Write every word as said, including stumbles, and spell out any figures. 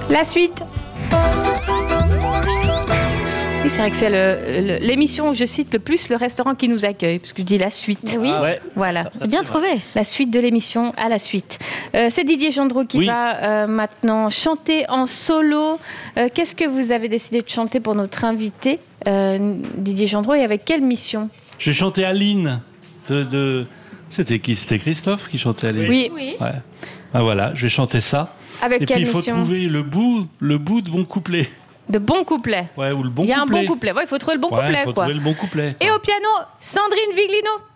La suite. Oui, c'est vrai que c'est le, le, l'émission où je cite le plus le restaurant qui nous accueille, parce que je dis la suite. Oui, Ah ouais. Voilà. c'est bien trouvé. La suite de l'émission à la suite. Euh, c'est Didier Gendreau qui Oui. va euh, maintenant chanter en solo. Euh, qu'est-ce que vous avez décidé de chanter pour notre invité, euh, Didier Gendreau, et avec quelle mission ? Je vais chanter Aline de, de... C'était qui ? C'était Christophe qui chantait Aline. Oui. Oui. Ouais. Ah, voilà, je vais chanter ça. Avec Et quelle puis il faut mission ? trouver le bout, le bout de bon couplet. De bons couplets. Ouais, ou le bon Il y a couplet. un bon couplet. Ouais, il faut trouver le bon Ouais, couplet, faut quoi. trouver le bon couplet. Et au piano, Sandrine Viglino.